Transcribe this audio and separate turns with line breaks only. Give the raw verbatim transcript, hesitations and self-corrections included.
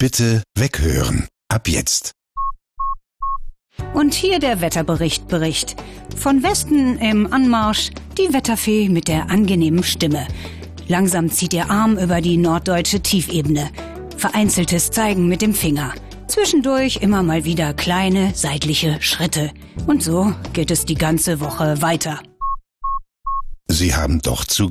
Bitte weghören. Ab jetzt.
Und hier der Wetterbericht Bericht. Von Westen im Anmarsch die Wetterfee mit der angenehmen Stimme. Langsam zieht ihr Arm über die norddeutsche Tiefebene. Vereinzeltes Zeigen mit dem Finger. Zwischendurch immer mal wieder kleine seitliche Schritte. Und so geht es die ganze Woche weiter.
Sie haben doch zu